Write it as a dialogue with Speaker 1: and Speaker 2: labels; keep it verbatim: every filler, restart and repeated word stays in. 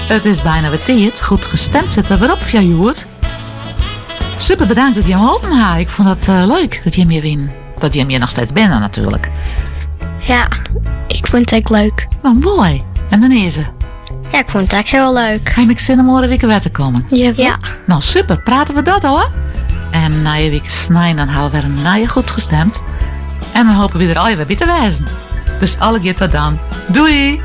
Speaker 1: Het is bijna weer tijd. Goed gestemd zitten we op via Joert. Super bedankt dat je hem open had. Ik vond het uh, leuk dat je hem hier win. Dat je hem hier nog steeds binnen natuurlijk.
Speaker 2: Ja, ik vond het ook leuk.
Speaker 1: Nou, mooi. En dan is ze.
Speaker 2: Ja, ik vond het ook heel leuk.
Speaker 1: Ga je met zin om morgen weer weer te komen?
Speaker 2: Ja. ja.
Speaker 1: Nou, super. Praten we dat hoor. En na je week snijden, dan houden we er na je goed gestemd. En dan hopen we er al je weer bij te wijzen. Dus alle keer tot dan. Doei!